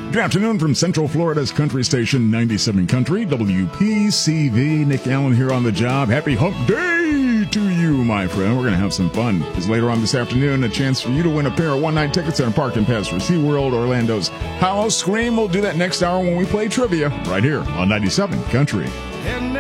Good afternoon from Central Florida's country station 97 Country, WPCV. Nick Allen here on the job. Happy hump day to you, my friend. We're going to have some fun. Because later on this afternoon, a chance for you to win a pair of one-night tickets and a parking pass for SeaWorld Orlando's Howl-O-Scream. We'll do that next hour when we play trivia right here on 97 Country.